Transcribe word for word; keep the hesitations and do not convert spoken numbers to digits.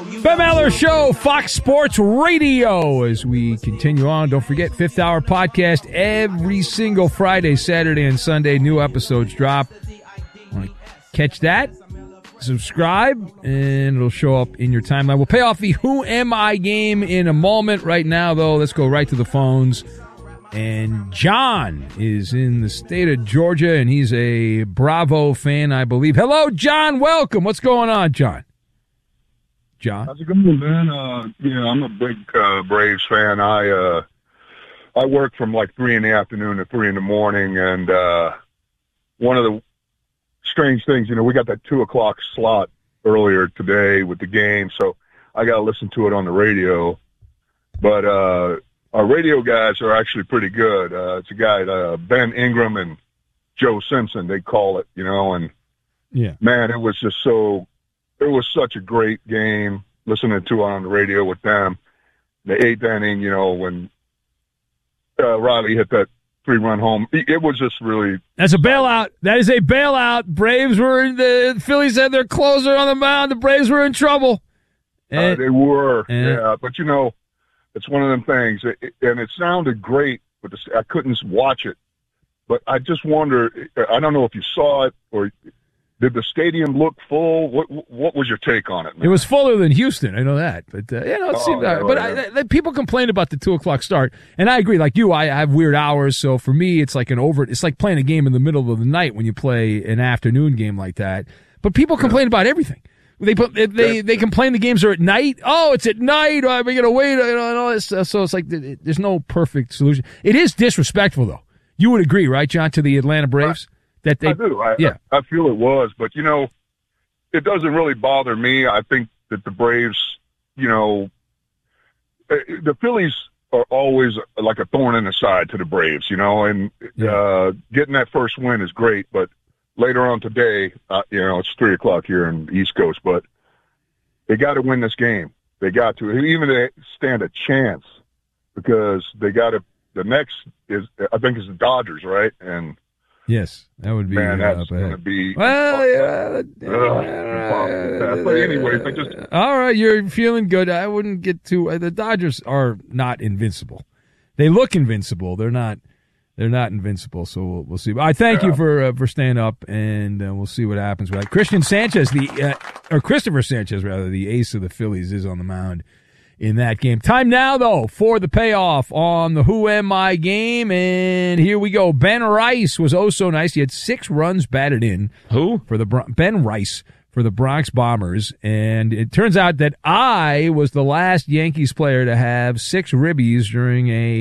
Ben Maller Show, Fox Sports Radio. As we continue on, don't forget, Fifth Hour Podcast every single Friday, Saturday, and Sunday. New episodes drop. Want to catch that? Subscribe, and it'll show up in your timeline. We'll pay off the Who Am I game in a moment. Right now, though, let's go right to the phones. And John is in the state of Georgia, and he's a Bravo fan, I believe. Hello, John. Welcome. What's going on, John? John? How's it going, man? Uh, yeah, I'm a big uh, Braves fan. I uh, I work from like three in the afternoon to three in the morning, and uh, one of the strange things, you know, we got that two o'clock slot earlier today with the game, so I got to listen to it on the radio. But uh, our radio guys are actually pretty good. Uh, it's a guy, uh, Ben Ingram and Joe Simpson, they call it, you know, and yeah, man, it was just so, it was such a great game listening to it on the radio with them. The eighth inning, you know, when uh, Riley hit that three-run home, it was just really... That's a bailout. That is a bailout. Braves were, the Phillies had their closer on the mound. The Braves were in trouble. And, uh, they were, and, yeah. But, you know, it's one of them things, and it sounded great, but I couldn't watch it. But I just wonder, I don't know if you saw it, or did the stadium look full? What What was your take on it, man? It was fuller than Houston, I know that. But, uh, you know, it oh, seemed, yeah, but yeah. I, I, people complained about the two o'clock start, and I agree. Like you, I have weird hours, so for me, it's like an over, it's like playing a game in the middle of the night when you play an afternoon game like that. But people complain yeah. about everything. They put they they, they complain the games are at night. Oh, it's at night. Oh, we're gonna wait. You know, and all this. So it's like there's no perfect solution. It is disrespectful, though. You would agree, right, John, to the Atlanta Braves? I, that they, I do. I, yeah. I, I feel it was, but you know, it doesn't really bother me. I think that the Braves, you know, the Phillies are always like a thorn in the side to the Braves, you know, and yeah. uh, getting that first win is great, but later on today, uh, you know, it's three o'clock here in the East Coast, but they got to win this game. They got to, even to stand a chance, because they got to, the next is, I think, is the Dodgers, right? And yes, that would be, man, that's uh, going to be, well, yeah, uh, but anyways, I just, all right, you're feeling good. I wouldn't get too, uh, the Dodgers are not invincible. They look invincible. They're not. They're not invincible, so we'll, we'll see. But I thank yeah. you for uh, for staying up, and uh, we'll see what happens with that. Christian Sanchez, the uh, or Christopher Sanchez, rather, the ace of the Phillies, is on the mound in that game. Time now, though, for the payoff on the Who Am I game, and here we go. Ben Rice was oh so nice. He had six runs batted in. Who? For the Bron- Ben Rice for the Bronx Bombers, and it turns out that I was the last Yankees player to have six ribbies during a